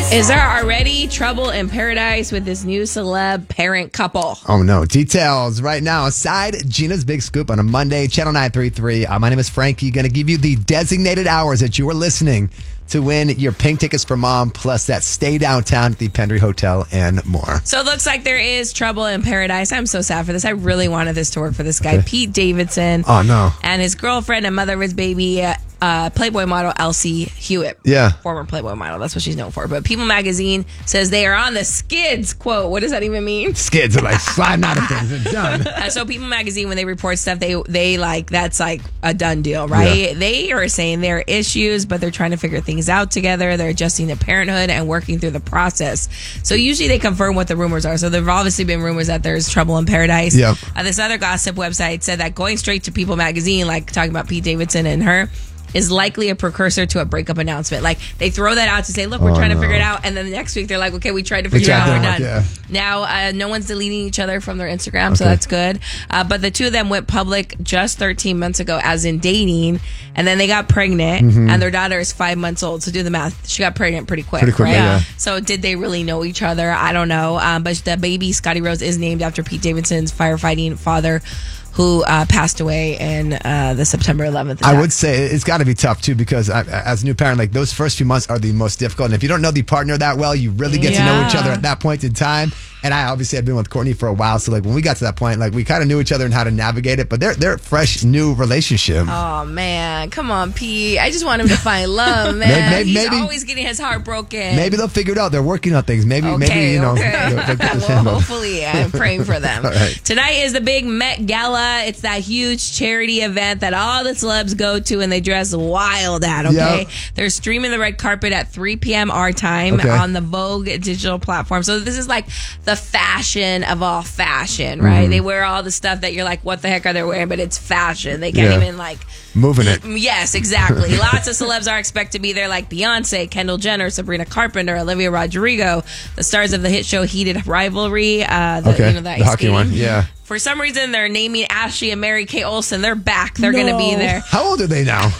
Is there already trouble in paradise with this new celeb parent couple? Oh, no. Details right now inside Gina's Big Scoop on a Monday, Channel 933. My name is Frankie. Going to give you the designated hours that you are listening to win your pink tickets for mom, plus that stay downtown at the Pendry Hotel and more. So it looks like there is trouble in paradise. I'm so sad for this. I really wanted this to work for this guy, Pete Davidson. Oh, no. And his girlfriend and mother of his baby, Playboy model Elsie Hewitt. Yeah. Former Playboy model. That's what she's known for. But People Magazine says they are on the skids. Quote, what does that even mean? Skids are like sliding out of things. It's done. So People Magazine, when they report stuff, they like, that's like a done deal, right? Yeah. They are saying there are issues, but they're trying to figure things out together. They're adjusting to parenthood and working through the process. So usually they confirm what the rumors are. So there have obviously been rumors that there's trouble in paradise. Yep. This other gossip website said that going straight to People Magazine, like talking about Pete Davidson and her, is likely a precursor to a breakup announcement. Like, they throw that out to say, look, we're trying to figure it out. And then the next week, they're like, okay, we tried to figure it out. We're done. Yeah. Now, no one's deleting each other from their Instagram, so that's good. But the two of them went public just 13 months ago, as in dating. And then they got pregnant, and their daughter is 5 months old. So do the math. She got pregnant pretty quick, right? Yeah. So did they really know each other? I don't know. But the baby, Scotty Rose, is named after Pete Davidson's firefighting father, who passed away in the September 11th attack. I would say it's got to be tough, too, because as a new parent, like, those first few months are the most difficult. And if you don't know the partner that well, you really get to know each other at that point in time. And I obviously had been with Courtney for a while, so like when we got to that point, like we kind of knew each other and how to navigate it. But they're a fresh new relationship. Oh man, come on, Pete! I just want him to find love, man. He's always getting his heart broken. Maybe they'll figure it out. They're working on things. Maybe you know. Well, hopefully, I'm praying for them. Right. Tonight is the big Met Gala. It's that huge charity event that all the celebs go to and they dress wild at. Okay, they're streaming the red carpet at 3 p.m. our time on the Vogue digital platform. So this is like the fashion of all fashion, right? They wear all the stuff that you're like, what the heck are they wearing? But it's fashion. They can't even like moving it. Yes, exactly. Lots of celebs are expected to be there, like Beyonce, Kendall Jenner, Sabrina Carpenter, Olivia Rodrigo, the stars of the hit show Heated Rivalry. The hockey one. Yeah. For some reason, they're naming Ashley and Mary Kay Olsen. They're back. They're going to be there. How old are they now?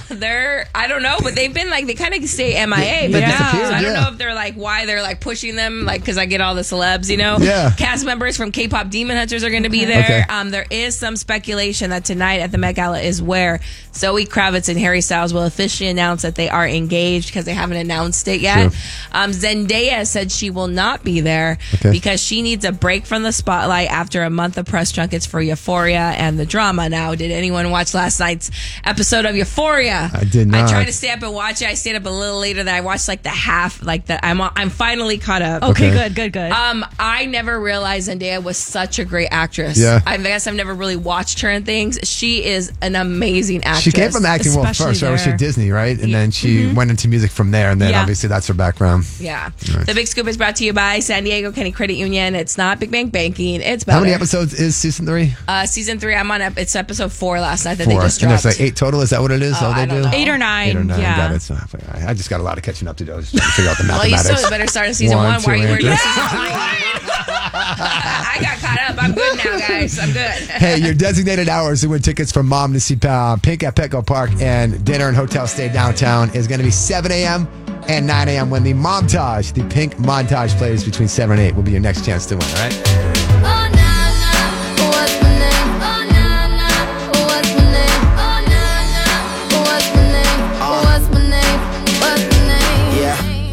I don't know, but they've been like, they kind of stay MIA. But so I don't know if they're like, why they're like pushing them, like, because I get all the celebs, you know? Yeah. Cast members from K-pop Demon Hunters are going to be there. There is some speculation that tonight at the Met Gala is where Zoe Kravitz and Harry Styles will officially announce that they are engaged, because they haven't announced it yet. Zendaya said she will not be there because she needs a break from the spotlight after a month of press junkets for Euphoria and the drama. Now, did anyone watch last night's episode of Euphoria? I did not. I tried to stay up and watch it. I stayed up a little later than I watched like the half, like the I'm finally caught up. Okay, good. I never realized Zendaya was such a great actress. Yeah. I guess I've never really watched her in things. She is an amazing actress. She came from the acting world first, right? She did Disney, right? And then she went into music from there, and then obviously that's her background. Yeah. Right. The Big Scoop is brought to you by San Diego County Credit Union. It's not Big Bang Banking. It's better. How many episodes is season 3? Season 3, I'm on it's episode 4 last night that they just dropped. And there's like 8 total. Is that what it is? I don't know. 8 or 9. 8 or 9. Yeah. Got it. So I just got a lot of catching up to do. I was just trying to figure out the mathematics. Well, you still better start in season 1. Why are you worried about season 3? I got caught up. I'm good now, guys. I'm good. Hey, your designated hours to win tickets from mom to see Pink at Petco Park and dinner and hotel stay downtown is going to be 7 a.m. and 9 a.m. when the Montage, the Pink Montage plays between 7 and 8 will be your next chance to win, all right?